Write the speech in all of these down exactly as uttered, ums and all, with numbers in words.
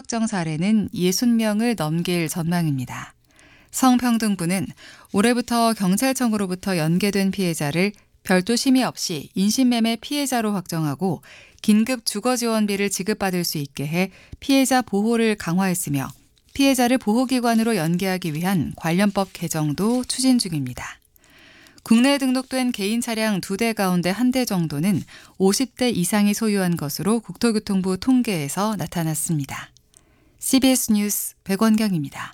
확정 사례는 육십 명을 넘길 전망입니다. 성평등부는 올해부터 경찰청으로부터 연계된 피해자를 별도 심의 없이 인신매매 피해자로 확정하고 긴급 주거지원비를 지급받을 수 있게 해 피해자 보호를 강화했으며 피해자를 보호기관으로 연계하기 위한 관련법 개정도 추진 중입니다. 국내에 등록된 개인 차량 두 대 가운데 한 대 정도는 오십 대 이상이 소유한 것으로 국토교통부 통계에서 나타났습니다. 씨비에스 뉴스 백원경입니다.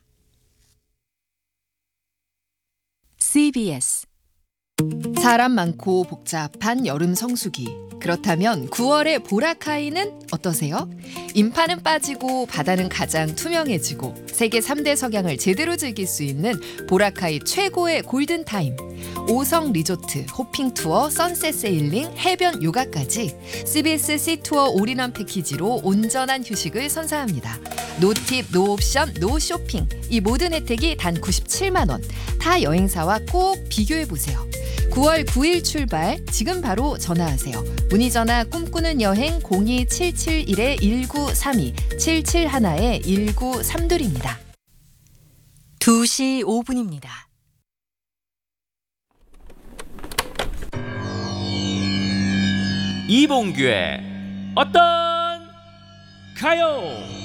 씨비에스 사람 많고 복잡한 여름 성수기. 그렇다면 구월의 보라카이는 어떠세요? 인파는 빠지고 바다는 가장 투명해지고 세계 삼 대 석양을 제대로 즐길 수 있는 보라카이 최고의 골든타임. 오성 리조트, 호핑 투어, 선셋 세일링, 해변 요가까지 씨비에스 시투어 올인원 패키지로 온전한 휴식을 선사합니다. 노팁, 노옵션, 노쇼핑. 이 모든 혜택이 단 구십칠만 원. 타 여행사와 꼭 비교해보세요. 구월 구일 출발, 지금 바로 전화하세요. 문의전화 꿈꾸는 여행 공이 칠칠일 일구삼이, 칠칠일 일구삼이입니다. 두 시 오 분입니다. 이봉규의 어떤 가요?